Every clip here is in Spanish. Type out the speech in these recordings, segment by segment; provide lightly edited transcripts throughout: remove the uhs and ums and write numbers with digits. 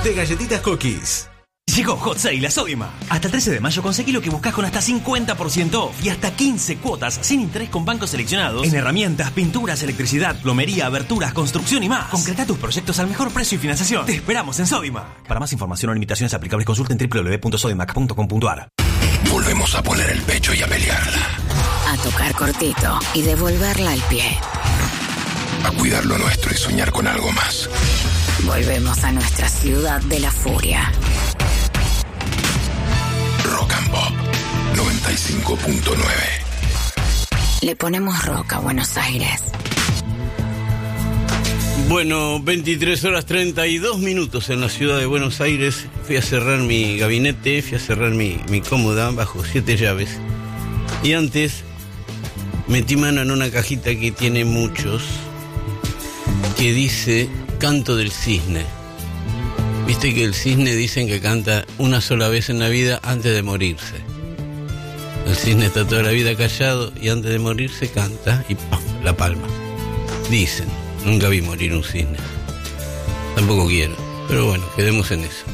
de galletitas Cookies. Llegó Hot Sale a Sodimac. Hasta el 13 de mayo conseguí lo que buscas con hasta 50% off y hasta 15 cuotas sin interés con bancos seleccionados en herramientas, pinturas, electricidad, plomería, aberturas, construcción y más. Concreta tus proyectos al mejor precio y financiación. Te esperamos en Sodimac. Para más información o limitaciones aplicables consulta en www.sodimac.com.ar. Volvemos a poner el pecho y a pelearla. A tocar cortito y devolverla al pie. A cuidar lo nuestro y soñar con algo más. Volvemos a nuestra ciudad de la furia. Rock and Pop 95.9. Le ponemos rock a Buenos Aires. Bueno, 23:32 en la ciudad de Buenos Aires. Fui a cerrar mi gabinete, fui a cerrar mi cómoda bajo 7 llaves. Y antes metí mano en una cajita que tiene muchos, que dice Canto del Cisne. Viste que el cisne dicen que canta una sola vez en la vida antes de morirse. El cisne está toda la vida callado y antes de morirse canta y ¡pam!, la palma. Dicen, nunca vi morir un cisne. Tampoco quiero, pero bueno, quedemos en eso.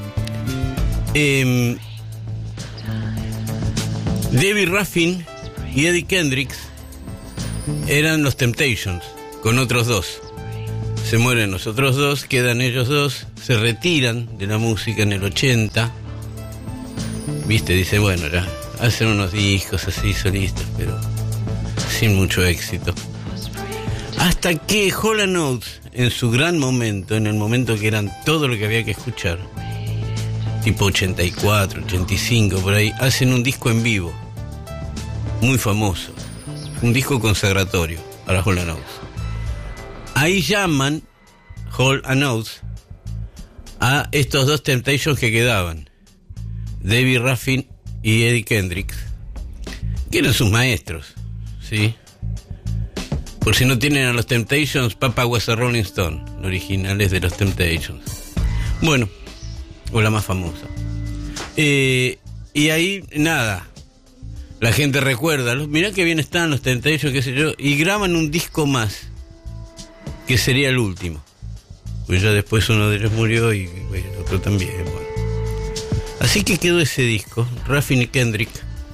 Debbie Ruffin y Eddie Kendricks eran los Temptations, con otros dos. Se mueren los otros dos, quedan ellos dos, se retiran de la música en el 80. Viste, dice, bueno, ya hacen unos discos así solistas, pero sin mucho éxito. Hasta que Hall & Oates, en su gran momento, en el momento que eran todo lo que había que escuchar, tipo 84, 85, por ahí, hacen un disco en vivo, muy famoso, un disco consagratorio para Hall & Oates. Ahí llaman Hall & Oates a estos dos Temptations que quedaban, Debbie Ruffin y Eddie Kendricks, que eran sus maestros, ¿sí? Por si no tienen a los Temptations, Papa Was a Rolling Stone, originales de los Temptations. Bueno, o la más famosa. Y ahí, nada, la gente recuerda, mirá que bien están los Temptations, qué sé yo, y graban un disco más, que sería el último. Pues ya después uno de ellos murió y bueno, el otro también. Bueno. Así que quedó ese disco, Ruffin y Kendrick,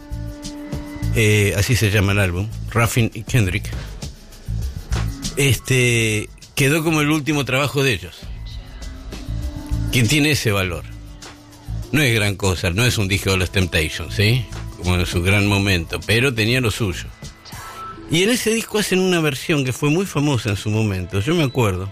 así se llama el álbum, Ruffin y Kendrick. Quedó como el último trabajo de ellos, que tiene ese valor. No es gran cosa, no es un disco de los Temptations, ¿sí? Como en su gran momento, pero tenía lo suyo. Y en ese disco hacen una versión que fue muy famosa en su momento, yo me acuerdo.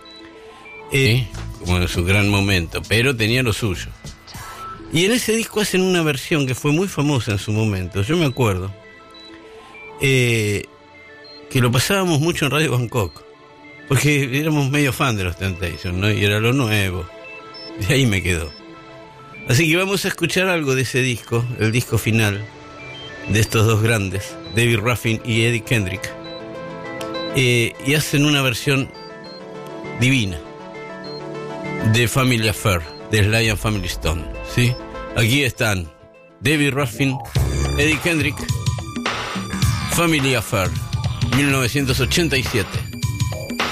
Como en su gran momento, pero tenía lo suyo. Y en ese disco hacen una versión que fue muy famosa en su momento, yo me acuerdo. Que lo pasábamos mucho en Radio Bangkok, porque éramos medio fan de los Temptations, ¿no? Y era lo nuevo. De ahí me quedó. Así que vamos a escuchar algo de ese disco, el disco final de estos dos grandes, Debbie Ruffin y Eddie Kendrick, y hacen una versión divina de Family Affair, de Sly and Family Stone, ¿sí? Aquí están Debbie Ruffin, Eddie Kendrick, Family Affair, 1987.